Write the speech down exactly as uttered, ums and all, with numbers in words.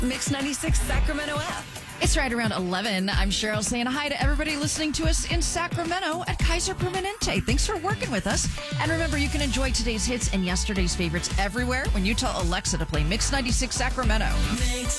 Mix ninety-six Sacramento app. It's right around eleven. I'm Cheryl saying hi to everybody listening to us in Sacramento at Kaiser Permanente. Thanks for working with us. And remember, you can enjoy today's hits and yesterday's favorites everywhere when you tell Alexa to play Mix ninety-six Sacramento. Mix